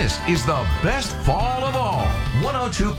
This is the best fall of all. 102.